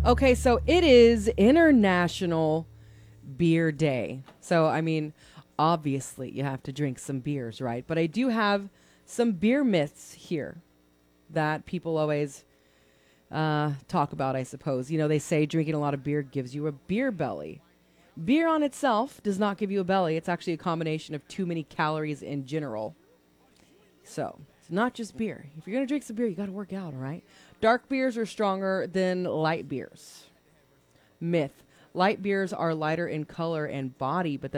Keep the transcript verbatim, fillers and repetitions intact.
Okay, so it is International Beer Day. So, I mean, obviously you have to drink some beers, right? But I do have some beer myths here that people always uh, talk about, I suppose. You know, they say drinking a lot of beer gives you a beer belly. Beer on itself does not give you a belly. It's actually a combination of too many calories in general. So, it's not just beer. If you're going to drink some beer, you got to work out, all right? Dark beers are stronger than light beers. Myth. Light beers are lighter in color and body, but